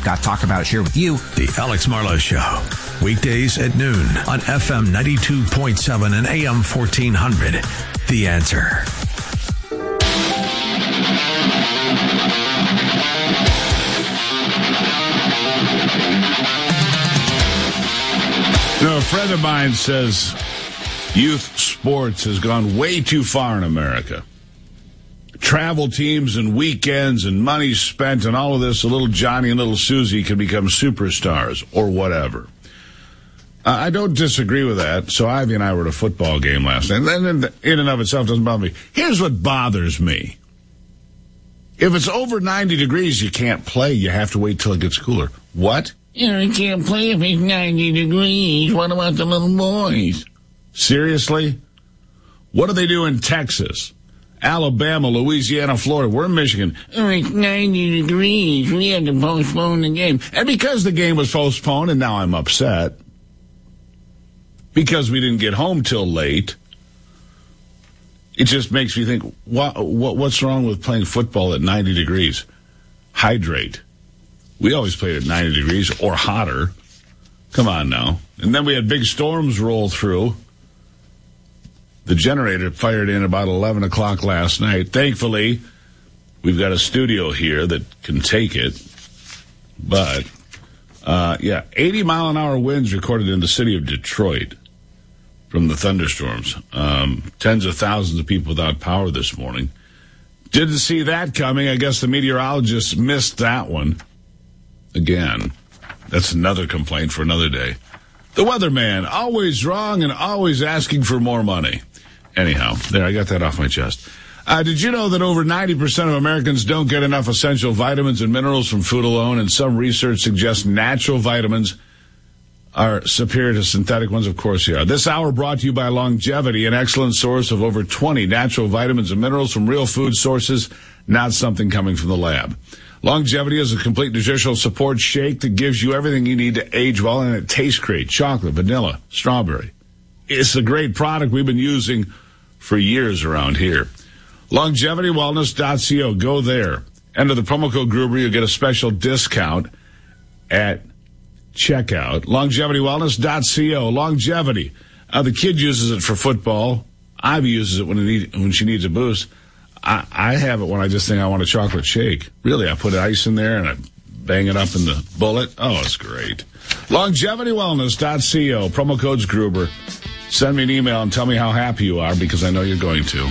we've got Talk About It here with you. The Alex Marlowe Show. Weekdays at noon on FM 92.7 and AM 1400. The Answer. You know, a friend of mine says youth sports has gone way too far in America. Travel teams and weekends and money spent and all of this, a little Johnny and little Susie can become superstars or whatever. I don't disagree with that. So Ivy and I were at a football game last night. And in and of itself doesn't bother me. Here's what bothers me. If it's over 90 degrees, you can't play. You have to wait till it gets cooler. What? You can't play if it's 90 degrees. What about the little boys? Seriously? What do they do in Texas, Alabama, Louisiana, Florida? We're in Michigan. Oh, it's 90 degrees. We had to postpone the game. And because the game was postponed, and now I'm upset, because we didn't get home till late, it just makes me think, what's wrong with playing football at 90 degrees? Hydrate. We always played at 90 degrees or hotter. Come on now. And then we had big storms roll through. The generator fired in about 11 o'clock last night. Thankfully, we've got a studio here that can take it. But, 80-mile-an-hour winds recorded in the city of Detroit from the thunderstorms. Tens of thousands of people without power this morning. Didn't see that coming. I guess the meteorologists missed that one. Again, that's another complaint for another day. The weatherman, always wrong and always asking for more money. Anyhow, there, I got that off my chest. Did you know that over 90% of Americans don't get enough essential vitamins and minerals from food alone? And some research suggests natural vitamins are superior to synthetic ones. Of course they are. This hour brought to you by Longevity, an excellent source of over 20 natural vitamins and minerals from real food sources, not something coming from the lab. Longevity is a complete nutritional support shake that gives you everything you need to age well, and it tastes great. Chocolate, vanilla, strawberry. It's a great product we've been using for years around here. LongevityWellness.co. Go there. Enter the promo code Gruber. You'll get a special discount at checkout. LongevityWellness.co. Longevity. The kid uses it for football. Ivy uses it when she needs a boost. I have it when I just think I want a chocolate shake. Really, I put ice in there and I bang it up in the bullet. Oh, it's great. LongevityWellness.co. Promo code's Gruber. Send me an email and tell me how happy you are, because I know you're going to.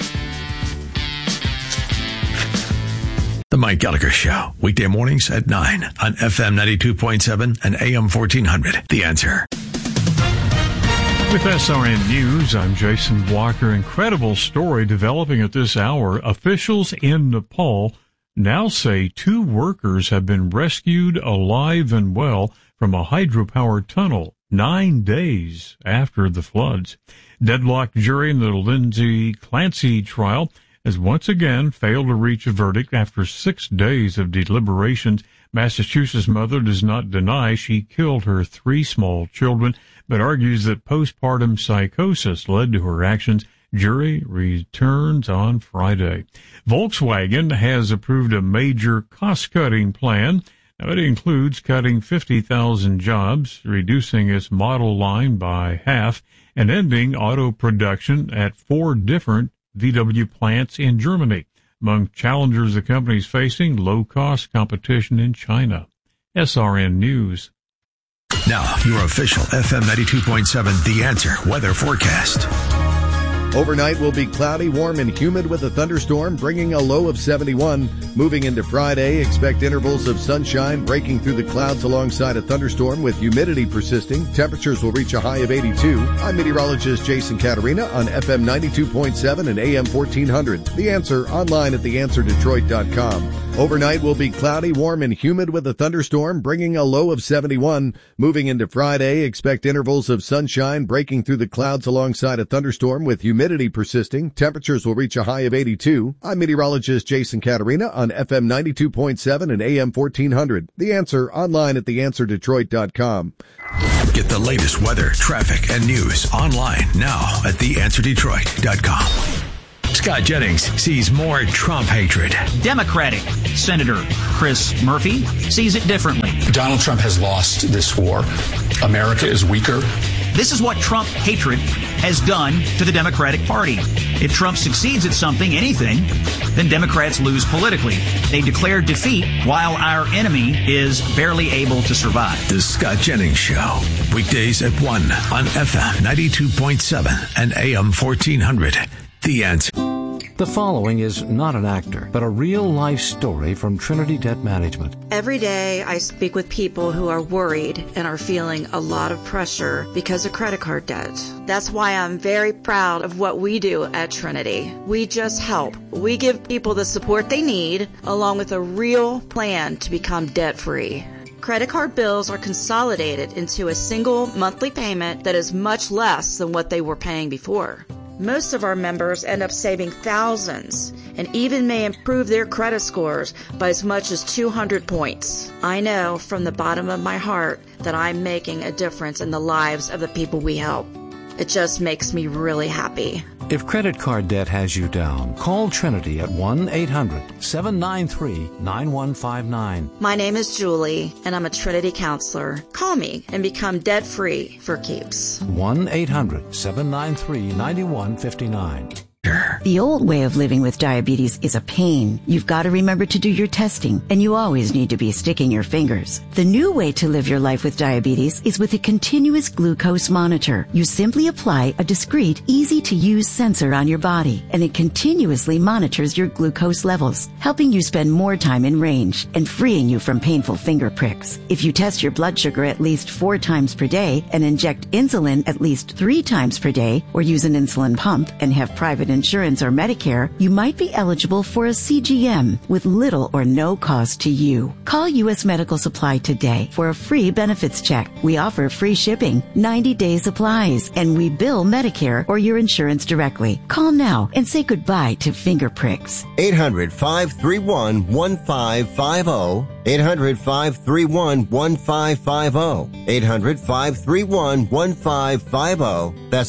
The Mike Gallagher Show. Weekday mornings at 9 on FM 92.7 and AM 1400. The Answer. With SRN News, I'm Jason Walker. Incredible story developing at this hour. Officials in Nepal now say 2 workers have been rescued alive and well from a hydropower tunnel 9 days after the floods. Deadlocked jury in the Lindsay Clancy trial has once again failed to reach a verdict after 6 days of deliberations. Massachusetts mother does not deny she killed her 3 small children, but argues that postpartum psychosis led to her actions. Jury returns on Friday. Volkswagen has approved a major cost-cutting plan. Now, it includes cutting 50,000 jobs, reducing its model line by half, and ending auto production at 4 different VW plants in Germany. Among challenges the company is facing, low-cost competition in China. SRN News. Now, your official FM 92.7 The Answer weather forecast. Overnight will be cloudy, warm, and humid with a thunderstorm, bringing a low of 71. Moving into Friday, expect intervals of sunshine breaking through the clouds alongside a thunderstorm with humidity persisting. Temperatures will reach a high of 82. I'm meteorologist Jason Caterina on FM 92.7 and AM 1400. The Answer, online at theanswerdetroit.com. Overnight will be cloudy, warm, and humid with a thunderstorm, bringing a low of 71. Moving into Friday, expect intervals of sunshine breaking through the clouds alongside a thunderstorm with humidity persisting. Temperatures will reach a high of 82. I'm meteorologist Jason Caterina on FM 92.7 and AM 1400. The Answer, online at theanswerdetroit.com. Get the latest weather, traffic, and news online now at theanswerdetroit.com. Scott Jennings sees more Trump hatred. Democratic Senator Chris Murphy sees it differently. Donald Trump has lost this war. America is weaker. This is what Trump hatred has done to the Democratic Party. If Trump succeeds at something, anything, then Democrats lose politically. They declare defeat while our enemy is barely able to survive. The Scott Jennings Show. Weekdays at 1 on FM 92.7 and AM 1400. The Answer. The following is not an actor, but a real-life story from Trinity Debt Management. Every day I speak with people who are worried and are feeling a lot of pressure because of credit card debt. That's why I'm very proud of what we do at Trinity. We just help. We give people the support they need, along with a real plan to become debt-free. Credit card bills are consolidated into a single monthly payment that is much less than what they were paying before. Most of our members end up saving thousands and even may improve their credit scores by as much as 200 points. I know from the bottom of my heart that I'm making a difference in the lives of the people we help. It just makes me really happy. If credit card debt has you down, call Trinity at 1-800-793-9159. My name is Julie, and I'm a Trinity counselor. Call me and become debt-free for keeps. 1-800-793-9159. The old way of living with diabetes is a pain. You've got to remember to do your testing, and you always need to be sticking your fingers. The new way to live your life with diabetes is with a continuous glucose monitor. You simply apply a discreet, easy-to-use sensor on your body, and it continuously monitors your glucose levels, helping you spend more time in range and freeing you from painful finger pricks. If you test your blood sugar at least 4 times per day and inject insulin at least 3 times per day, or use an insulin pump and have private insurance or Medicare, you might be eligible for a CGM with little or no cost to you. Call U.S. Medical Supply today for a free benefits check. We offer free shipping, 90-day supplies, and we bill Medicare or your insurance directly. Call now and say goodbye to finger pricks. 800-531-1550. 800-531-1550. 800-531-1550. That's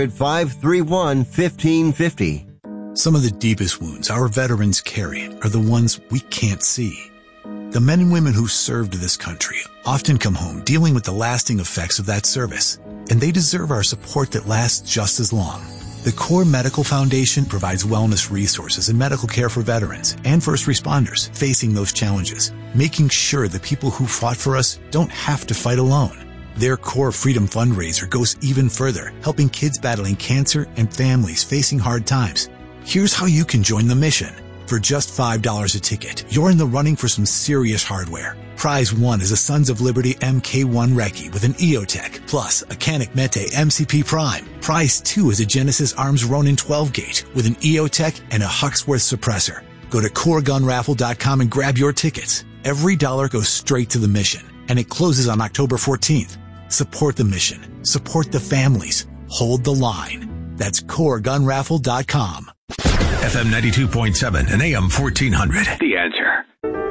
800-531-1550. Some of the deepest wounds our veterans carry are the ones we can't see. The men and women who served this country often come home dealing with the lasting effects of that service, and they deserve our support that lasts just as long. The Core Medical Foundation provides wellness resources and medical care for veterans and first responders facing those challenges, making sure the people who fought for us don't have to fight alone. Their Core Freedom fundraiser goes even further, helping kids battling cancer and families facing hard times. Here's how you can join the mission. For just $5 a ticket, you're in the running for some serious hardware. Prize 1 is a Sons of Liberty MK1 Recce with an EOTech, plus a Canik Mete MCP Prime. Prize 2 is a Genesis Arms Ronin 12-gauge with an EOTech and a Huxworth suppressor. Go to CoreGunRaffle.com and grab your tickets. Every dollar goes straight to the mission, and it closes on October 14th. Support the mission. Support the families. Hold the line. That's CoreGunRaffle.com. FM 92.7 and AM 1400. The Answer.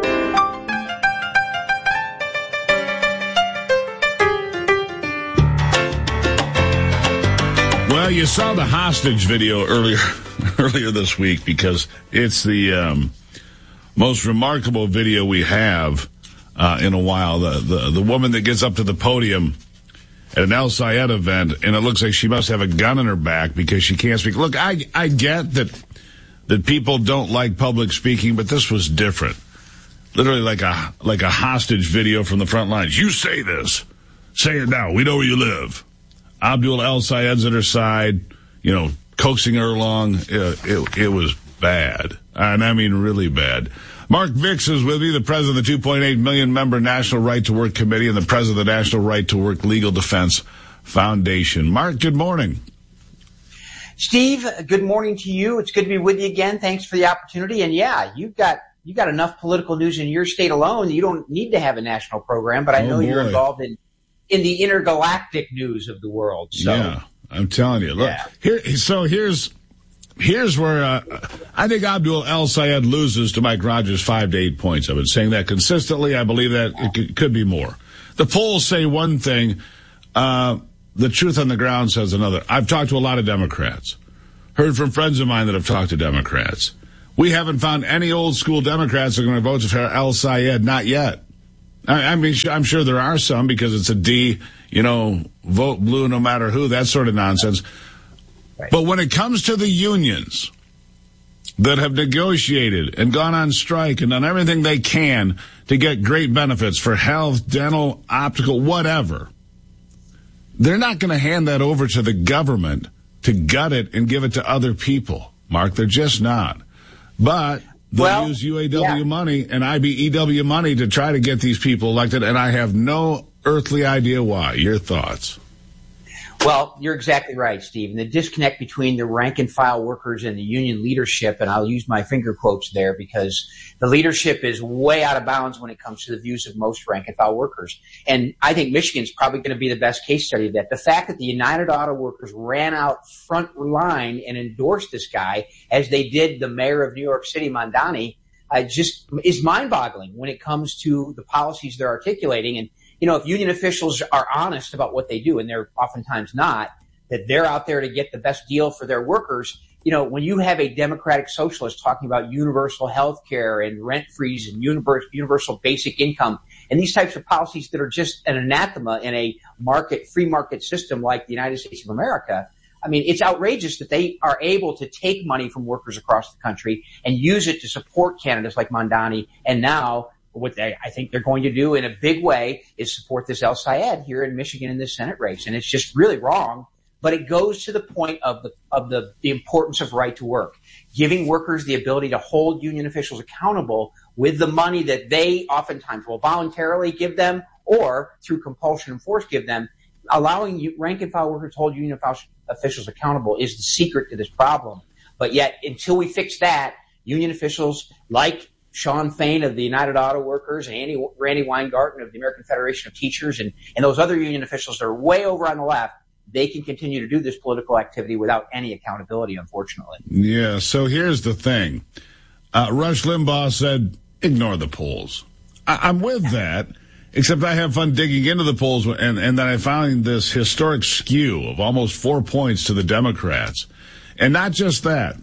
Well, you saw the hostage video earlier this week because it's the most remarkable video we have in a while. The woman that gets up to the podium at an El Sayed event, and it looks like she must have a gun in her back because she can't speak. Look, I get that people don't like public speaking, but this was different. Literally like a hostage video from the front lines. You say this. Say it now. We know where you live. Abdul El Sayed's at her side, coaxing her along. It was bad. And I mean really bad. Mark Vicks is with me, the president of the 2.8 million member National Right to Work Committee and the president of the National Right to Work Legal Defense Foundation. Mark, good morning. Steve, good morning to you. It's good to be with you again. Thanks for the opportunity. And yeah, you've got enough political news in your state alone. You don't need to have a national program, but I know you're involved in the intergalactic news of the world. So. Yeah, I'm telling you. Look, here's where I think Abdul El Sayed loses to Mike Rogers 5 to 8 points. I've been saying that consistently. I believe that it could be more. The polls say one thing. The truth on the ground says another. I've talked to a lot of Democrats heard from friends of mine that have talked to Democrats. We haven't found any old school Democrats that are going to vote for El-Sayed, not yet. I mean, I'm sure there are some because it's a D, vote blue no matter who, that sort of nonsense. Right. But when it comes to the unions that have negotiated and gone on strike and done everything they can to get great benefits for health, dental, optical, whatever, they're not going to hand that over to the government to gut it and give it to other people, Mark. They're just not. But they'll use UAW money and IBEW money to try to get these people elected, and I have no earthly idea why. Your thoughts? Well, you're exactly right, Steve. And the disconnect between the rank and file workers and the union leadership, and I'll use my finger quotes there because the leadership is way out of bounds when it comes to the views of most rank and file workers. And I think Michigan's probably going to be the best case study of that. The fact that the United Auto Workers ran out front line and endorsed this guy, as they did the mayor of New York City, Mondani, just is mind-boggling when it comes to the policies they're articulating. And if union officials are honest about what they do, and they're oftentimes not, that they're out there to get the best deal for their workers, when you have a democratic socialist talking about universal health care and rent freeze and universal basic income and these types of policies that are just an anathema in a free market system like the United States of America, I mean, it's outrageous that they are able to take money from workers across the country and use it to support candidates like Mondani, and now what I think they're going to do in a big way is support this El-Sayed here in Michigan in this Senate race. And it's just really wrong, but it goes to the point of the importance of right to work, giving workers the ability to hold union officials accountable with the money that they oftentimes will voluntarily give them or through compulsion and force give them. Allowing rank and file workers to hold union officials accountable is the secret to this problem. But yet, until we fix that, union officials like Sean Fain of the United Auto Workers and Randy Weingarten of the American Federation of Teachers and those other union officials that are way over on the left, they can continue to do this political activity without any accountability, unfortunately. Yeah, so here's the thing. Rush Limbaugh said, ignore the polls. I'm with that, except I have fun digging into the polls, and then I found this historic skew of almost 4 points to the Democrats. And not just that.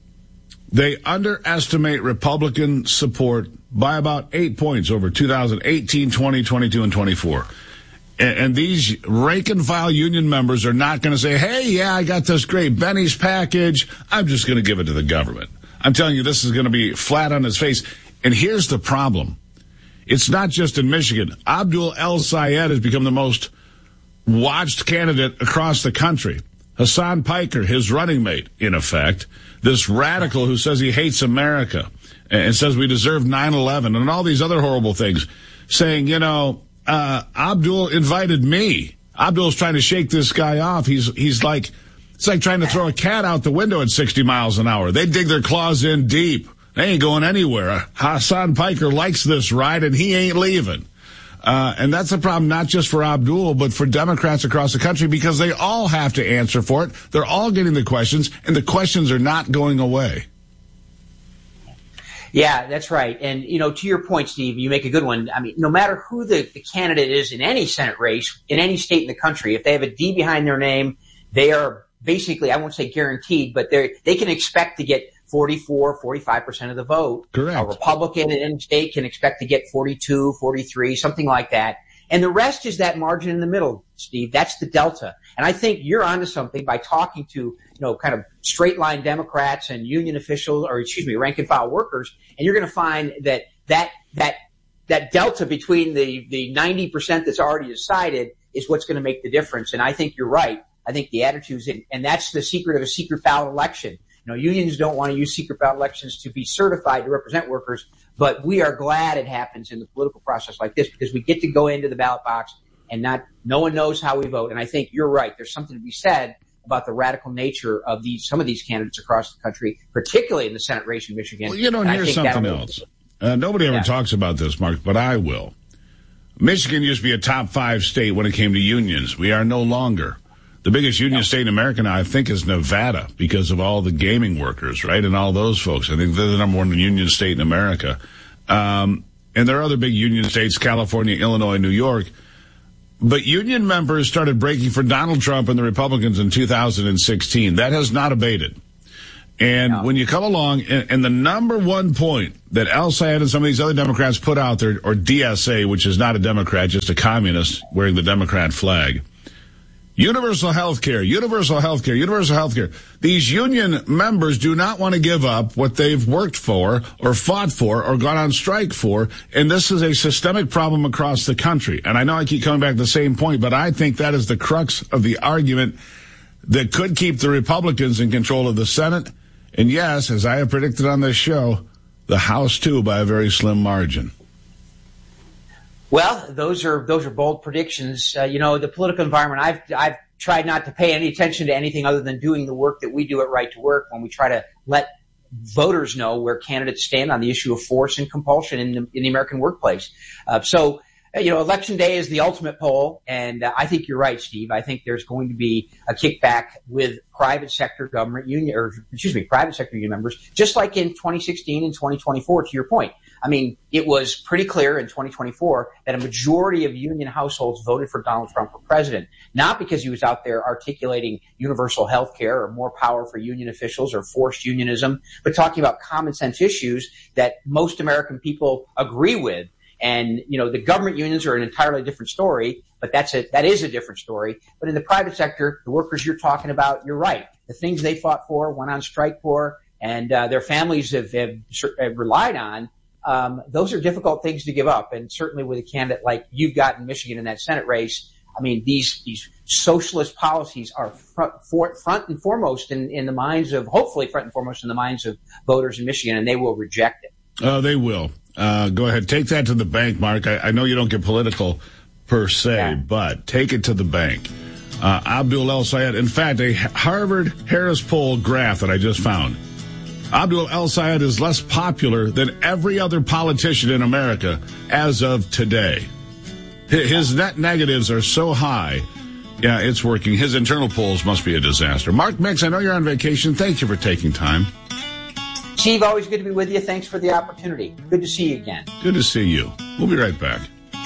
They underestimate Republican support by about 8 points over 2018, 20, 22, and 24. And these rank and file union members are not going to say, hey, yeah, I got this great Benny's package. I'm just going to give it to the government. I'm telling you, this is going to be flat on its face. And here's the problem. It's not just in Michigan. Abdul El-Sayed has become the most watched candidate across the country. Hassan Piker, his running mate, in effect, this radical who says he hates America and says we deserve 9/11 and all these other horrible things, saying, Abdul invited me. Abdul's trying to shake this guy off. He's like, it's like trying to throw a cat out the window at 60 miles an hour. They dig their claws in deep. They ain't going anywhere. Hassan Piker likes this ride and he ain't leaving. And that's a problem not just for Abdul, but for Democrats across the country because they all have to answer for it. They're all getting the questions, and the questions are not going away. Yeah, that's right. And, to your point, Steve, you make a good one. I mean, no matter who the candidate is in any Senate race, in any state in the country, if they have a D behind their name, they are basically, I won't say guaranteed, but they can expect to get 44, 45% of the vote. Correct. A Republican in any state can expect to get 42, 43, something like that. And the rest is that margin in the middle, Steve. That's the delta. And I think you're onto something by talking to, kind of straight line Democrats and union officials, rank and file workers. And you're going to find that delta between the 90% that's already decided is what's going to make the difference. And I think you're right. I think the attitudes, and that's the secret of a secret ballot election. Unions don't want to use secret ballot elections to be certified to represent workers, but we are glad it happens in the political process like this because we get to go into the ballot box and no one knows how we vote. And I think you're right. There's something to be said about the radical nature of some of these candidates across the country, particularly in the Senate race in Michigan. Well, and here's something else. Nobody ever talks about this, Mark, but I will. Michigan used to be a top 5 state when it came to unions. We are no longer. The biggest union state in America now, I think, is Nevada because of all the gaming workers, right, and all those folks. I think they're the number 1 union state in America. And there are other big union states, California, Illinois, New York. But union members started breaking for Donald Trump and the Republicans in 2016. That has not abated. And when you come along, and the number one point that El Sayed and some of these other Democrats put out there, or DSA, which is not a Democrat, just a communist wearing the Democrat flag, universal health care, universal health care, universal health care. These union members do not want to give up what they've worked for or fought for or gone on strike for, and this is a systemic problem across the country. And I know I keep coming back to the same point, but I think that is the crux of the argument that could keep the Republicans in control of the Senate. And yes, as I have predicted on this show, the House too by a very slim margin. Well, those are bold predictions. The political environment, I've tried not to pay any attention to anything other than doing the work that we do at Right to Work when we try to let voters know where candidates stand on the issue of force and compulsion in the American workplace. Election day is the ultimate poll, and I think you're right, Steve. I think there's going to be a kickback with private sector private sector union members, just like in 2016 and 2024, to your point. I mean, it was pretty clear in 2024 that a majority of union households voted for Donald Trump for president, not because he was out there articulating universal health care or more power for union officials or forced unionism, but talking about common sense issues that most American people agree with. And, the government unions are an entirely different story, but that is a different story. But in the private sector, the workers you're talking about, you're right. The things they fought for, went on strike for, and their families have relied on, those are difficult things to give up. And certainly with a candidate like you've got in Michigan in that Senate race, I mean, these socialist policies are front and foremost in the minds of, hopefully front and foremost in the minds of voters in Michigan, and they will reject it. Oh, they will. Go ahead. Take that to the bank, Mark. I know you don't get political per se, but take it to the bank. Abdul El Sayed, in fact, a Harvard Harris Poll graph that I just found. Abdul El Sayed is less popular than every other politician in America as of today. His net negatives are so high. Yeah, it's working. His internal polls must be a disaster. Mark Mix, I know you're on vacation. Thank you for taking time. Steve, always good to be with you. Thanks for the opportunity. Good to see you again. Good to see you. We'll be right back.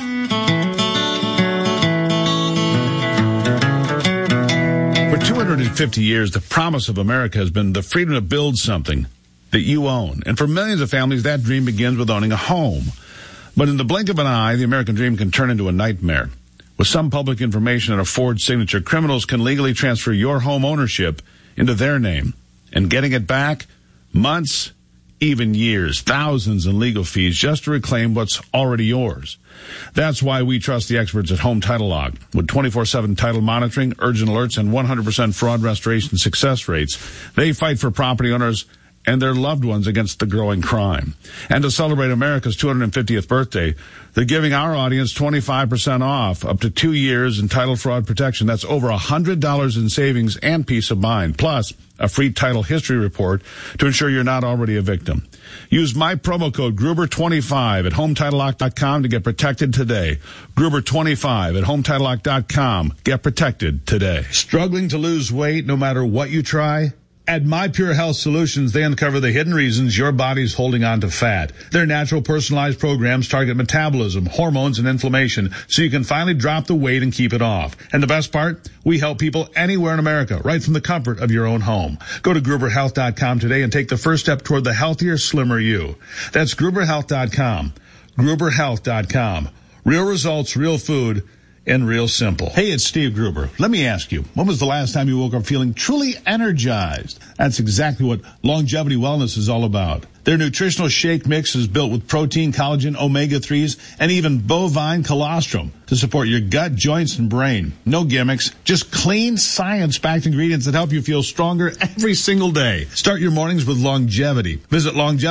For 250 years, the promise of America has been the freedom to build something that you own. And for millions of families, that dream begins with owning a home. But in the blink of an eye, the American dream can turn into a nightmare. With some public information and a forged signature, criminals can legally transfer your home ownership into their name. And getting it back, months, even years, thousands in legal fees just to reclaim what's already yours. That's why we trust the experts at Home Title Lock. With 24/7 title monitoring, urgent alerts, and 100% fraud restoration success rates, they fight for property owners and their loved ones against the growing crime. And to celebrate America's 250th birthday, they're giving our audience 25% off, up to 2 years in title fraud protection. That's over $100 in savings and peace of mind, plus a free title history report to ensure you're not already a victim. Use my promo code Gruber25 at HomeTitleLock.com to get protected today. Gruber25 at HomeTitleLock.com. Get protected today. Struggling to lose weight no matter what you try? At My Pure Health Solutions, they uncover the hidden reasons your body's holding on to fat. Their natural personalized programs target metabolism, hormones, and inflammation so you can finally drop the weight and keep it off. And the best part? We help people anywhere in America, right from the comfort of your own home. Go to GruberHealth.com today and take the first step toward the healthier, slimmer you. That's GruberHealth.com. GruberHealth.com. Real results, real food, and real simple. Hey, it's Steve Gruber. Let me ask you, when was the last time you woke up feeling truly energized? That's exactly what Longevity Wellness is all about. Their nutritional shake mix is built with protein, collagen, omega-3s, and even bovine colostrum to support your gut, joints, and brain. No gimmicks, just clean, science-backed ingredients that help you feel stronger every single day. Start your mornings with longevity. Visit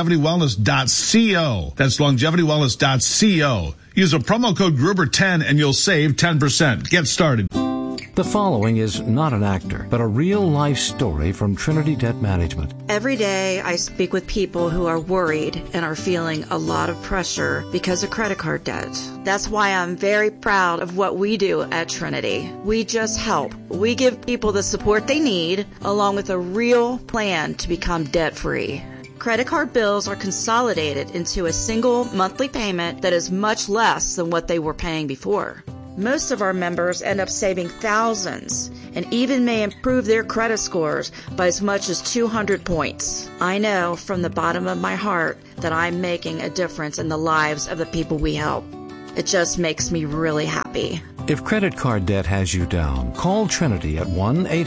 longevitywellness.co. That's longevitywellness.co. Use a promo code Gruber10 and you'll save 10%. Get started. The following is not an actor, but a real-life story from Trinity Debt Management. Every day I speak with people who are worried and are feeling a lot of pressure because of credit card debt. That's why I'm very proud of what we do at Trinity. We just help. We give people the support they need, along with a real plan to become debt-free. Credit card bills are consolidated into a single monthly payment that is much less than what they were paying before. Most of our members end up saving thousands and even may improve their credit scores by as much as 200 points. I know from the bottom of my heart that I'm making a difference in the lives of the people we help. It just makes me really happy. If credit card debt has you down, call Trinity at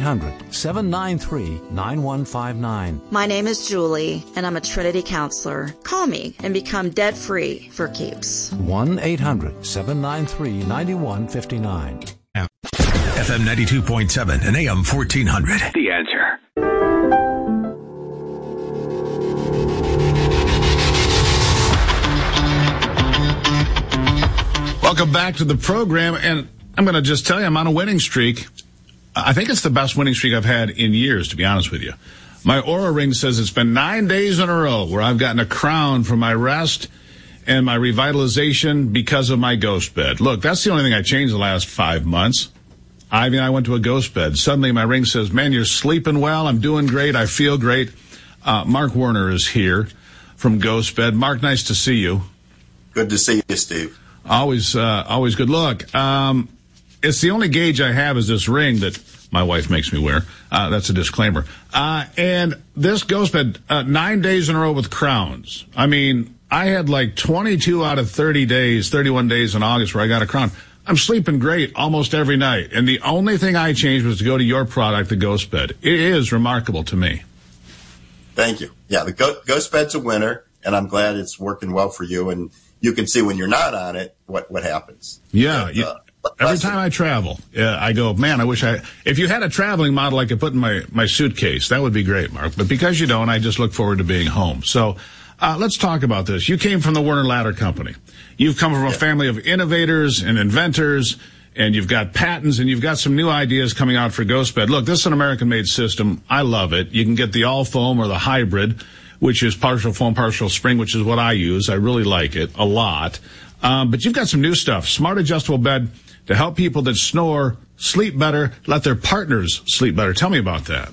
1-800-793-9159. My name is Julie, and I'm a Trinity counselor. Call me and become debt-free for keeps. 1-800-793-9159. FM 92.7 and AM 1400. The Answer. Welcome back to the program, and I'm going to just tell you I'm on a winning streak. I think it's the best winning streak I've had in years, to be honest with you. My Oura Ring says it's been 9 days in a row where I've gotten a crown for my rest and my revitalization because of my ghost bed. Look, that's the only thing I changed the last 5 months. Ivy and I went to a ghost bed. Suddenly my ring says, man, you're sleeping well. I'm doing great. I feel great. Mark Warner is here from Ghost Bed. Mark, nice to see you. Good to see you, Steve. Always good. Look, it's the only gauge I have is this ring that my wife makes me wear. That's a disclaimer. And this ghost bed, 9 days in a row with crowns. I mean, I had like 22 out of 30 days, 31 days in August where I got a crown. I'm sleeping great almost every night. And the only thing I changed was to go to your product, the Ghost Bed. It is remarkable to me. Thank you. Yeah, the Ghost Bed's a winner, and I'm glad it's working well for you. And you can see when you're not on it, what happens. Yeah. Every time I travel, I go, man, I wish if you had a traveling model I could put in my suitcase, that would be great, Mark. But because you don't, I just look forward to being home. So let's talk about this. You came from the Werner Ladder Company. You've come from a family of innovators and inventors, and you've got patents, and you've got some new ideas coming out for Ghost Bed. Look, this is an American-made system. I love it. You can get the all-foam or the hybrid, which is partial foam, partial spring, which is what I use. I really like it a lot. But you've got some new stuff. Smart adjustable bed to help people that snore sleep better, let their partners sleep better. Tell me about that.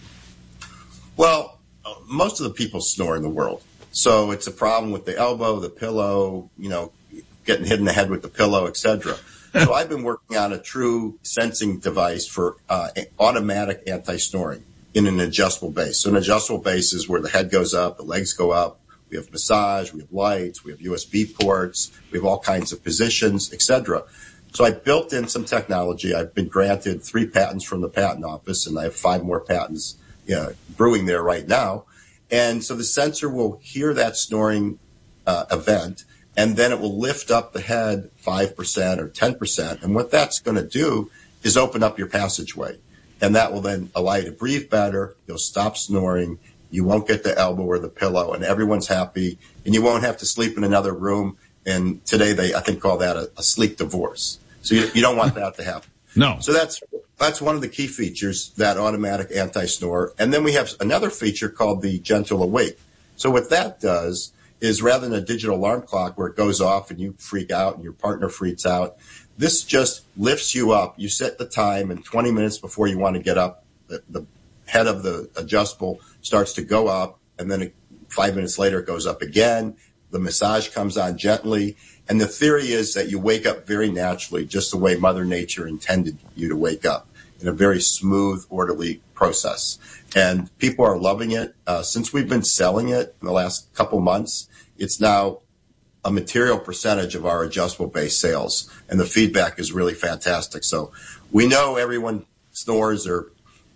Well, most of the people snore in the world. So it's a problem with the elbow, the pillow, getting hit in the head with the pillow, etc. So I've been working on a true sensing device for automatic anti-snoring in an adjustable base. So an adjustable base is where the head goes up, the legs go up. We have massage, we have lights, we have USB ports, we have all kinds of positions, etc. So I built in some technology. I've been granted 3 patents from the patent office, and I have 5 more patents brewing there right now. And so the sensor will hear that snoring event, and then it will lift up the head 5% or 10%. And what that's going to do is open up your passageway. And that will then allow you to breathe better. You'll stop snoring. You won't get the elbow or the pillow, and everyone's happy. And you won't have to sleep in another room. And today they, I think, call that a sleep divorce. So you don't want that to happen. No. So that's one of the key features, that automatic anti-snore. And then we have another feature called the Gentle Awake. So what that does is, rather than a digital alarm clock where it goes off and you freak out and your partner freaks out, this just lifts you up. You set the time, and 20 minutes before you want to get up, the head of the adjustable starts to go up, and then 5 minutes later it goes up again. The massage comes on gently, and the theory is that you wake up very naturally, just the way Mother Nature intended you to wake up, in a very smooth, orderly process. And people are loving it. Since we've been selling it in the last couple months, it's now a material percentage of our adjustable base sales, and the feedback is really fantastic. So we know everyone snores or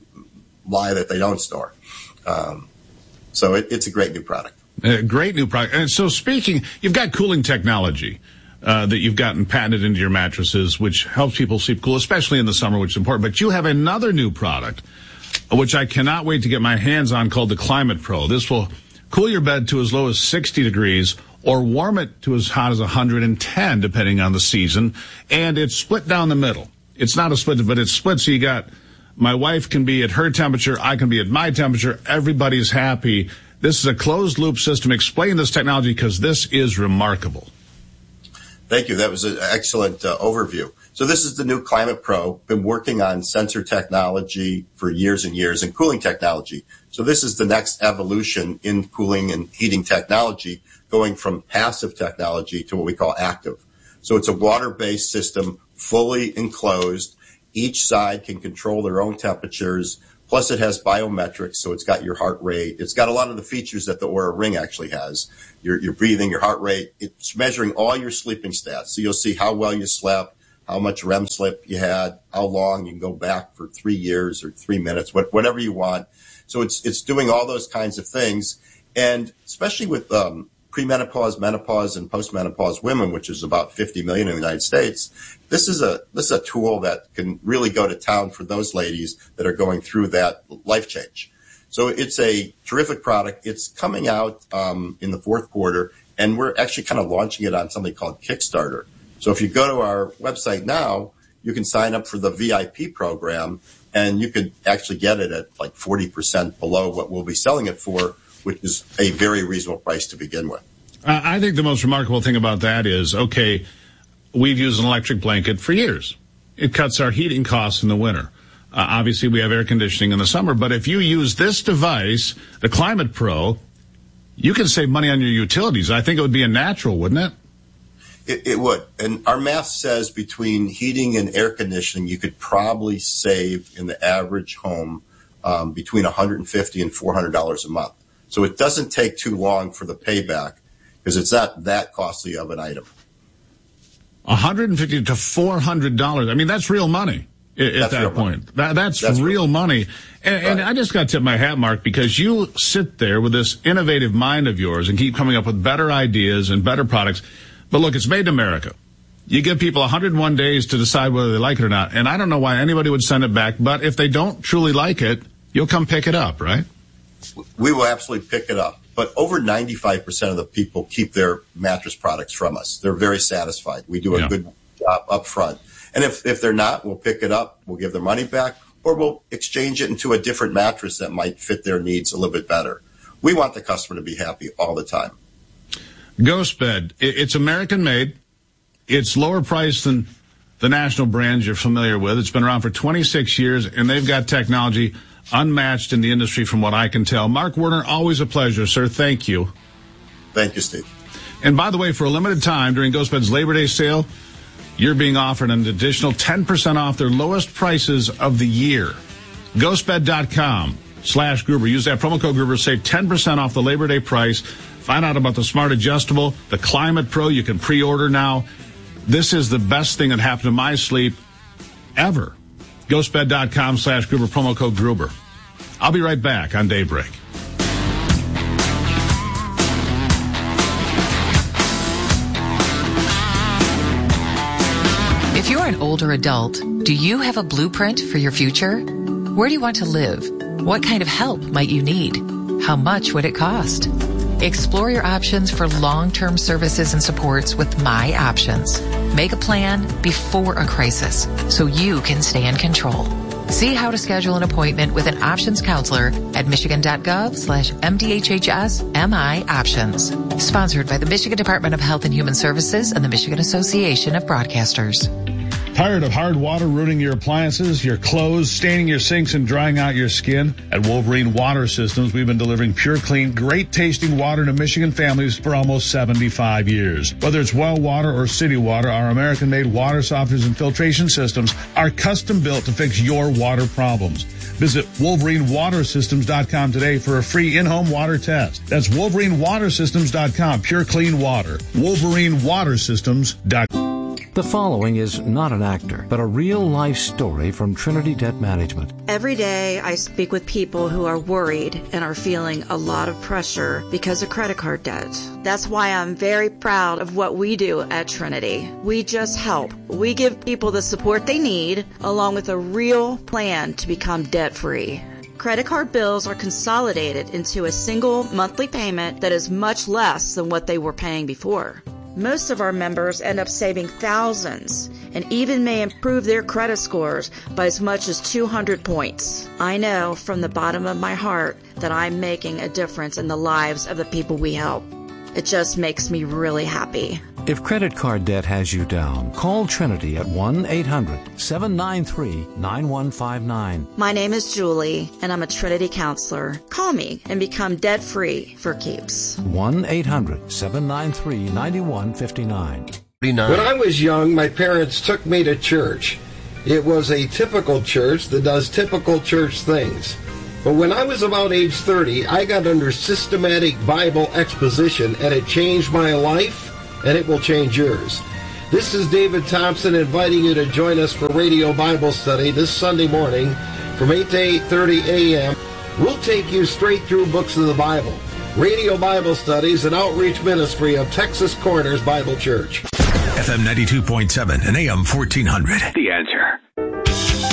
lie that they don't snore. So it's a great new product. Great new product. And so speaking, you've got cooling technology that you've gotten patented into your mattresses, which helps people sleep cool, especially in the summer, which is important. But you have another new product, which I cannot wait to get my hands on, called the Climate Pro. This will cool your bed to as low as 60 degrees or warm it to as hot as 110, depending on the season. And it's split down the middle. It's not a split, but it's split, so you got my wife can be at her temperature, I can be at my temperature, everybody's happy. This is a closed-loop system. Explain this technology, because this is remarkable. Thank you. That was an excellent overview. So this is the new Climate Pro. Been working on sensor technology for years and years, and cooling technology. So this is the next evolution in cooling and heating technology, going from passive technology to what we call active. So it's a water-based system fully enclosed. Each side can control their own temperatures. Plus, it has biometrics, so it's got your heart rate. It's got a lot of the features that the Oura Ring actually has. Your breathing, your heart rate. It's measuring all your sleeping stats. So you'll see how well you slept, how much REM sleep you had, how long. You can go back for 3 years or 3 minutes, whatever you want. So it's doing all those kinds of things. And especially with premenopause, menopause, and postmenopause women, which is about 50 million in the United States, this is a tool that can really go to town for those ladies that are going through that life change. So it's a terrific product. It's coming out in the fourth quarter, and we're actually kind of launching it on something called Kickstarter. So if you go to our website now, you can sign up for the VIP program, and you could actually get it at like 40% below what we'll be selling it for, which is a very reasonable price to begin with. I think the most remarkable thing about that is, okay, we've used an electric blanket for years. It cuts our heating costs in the winter. Obviously, we have air conditioning in the summer, but if you use this device, the Climate Pro, you can save money on your utilities. I think it would be a natural, wouldn't it? It would. And our math says between heating and air conditioning, you could probably save in the average home between $150 and $400 a month. So it doesn't take too long for the payback because it's not that costly of an item. $150 to $400. I mean, that's real money at that point. That's real money. And I just got to tip my hat, Mark, because you sit there with this innovative mind of yours and keep coming up with better ideas and better products. But look, it's made in America. You give people 101 days to decide whether they like it or not. And I don't know why anybody would send it back. But if they don't truly like it, you'll come pick it up, right? We will absolutely pick it up. But over 95% of the people keep their mattress products from us. They're very satisfied. We do a good job up front. And if they're not, we'll pick it up, we'll give their money back, or we'll exchange it into a different mattress that might fit their needs a little bit better. We want the customer to be happy all the time. GhostBed, it's American made. It's lower priced than the national brands you're familiar with. It's been around for 26 years, and they've got technology unmatched in the industry from what I can tell. Mark Werner, always a pleasure, sir. Thank you. Thank you, Steve. And by the way, for a limited time during GhostBed's Labor Day sale, you're being offered an additional 10% off their lowest prices of the year. GhostBed.com/Gruber. Use that promo code Gruber. Save 10% off the Labor Day price. Find out about the Smart Adjustable, the Climate Pro. You can pre-order now. This is the best thing that happened to my sleep ever. GhostBed.com/Gruber, promo code Gruber. I'll be right back on Daybreak. If you're an older adult, do you have a blueprint for your future? Where do you want to live? What kind of help might you need? How much would it cost? Explore your options for long-term services and supports with My Options. Make a plan before a crisis so you can stay in control. See how to schedule an appointment with an options counselor at michigan.gov/MDHHS-MI Options. Sponsored by the Michigan Department of Health and Human Services and the Michigan Association of Broadcasters. Tired of hard water ruining your appliances, your clothes, staining your sinks, and drying out your skin? At Wolverine Water Systems, we've been delivering pure, clean, great-tasting water to Michigan families for almost 75 years. Whether it's well water or city water, our American-made water softeners and filtration systems are custom-built to fix your water problems. Visit WolverineWaterSystems.com today for a free in-home water test. That's WolverineWaterSystems.com. Pure, clean water. WolverineWaterSystems.com. The following is not an actor, but a real-life story from Trinity Debt Management. Every day I speak with people who are worried and are feeling a lot of pressure because of credit card debt. That's why I'm very proud of what we do at Trinity. We just help. We give people the support they need, along with a real plan to become debt-free. Credit card bills are consolidated into a single monthly payment that is much less than what they were paying before. Most of our members end up saving thousands and even may improve their credit scores by as much as 200 points. I know from the bottom of my heart that I'm making a difference in the lives of the people we help. It just makes me really happy. If credit card debt has you down, call Trinity at 1-800-793-9159. My name is Julie, and I'm a Trinity counselor. Call me and become debt-free for keeps. 1-800-793-9159. When I was young, my parents took me to church. It was a typical church that does typical church things. But when I was about age 30, I got under systematic Bible exposition, and it changed my life, and it will change yours. This is David Thompson inviting you to join us for Radio Bible Study this Sunday morning from 8 to 8:30 a.m. We'll take you straight through books of the Bible. Radio Bible Study is an outreach ministry of Texas Corners Bible Church. FM 92.7 and AM 1400. The Answer.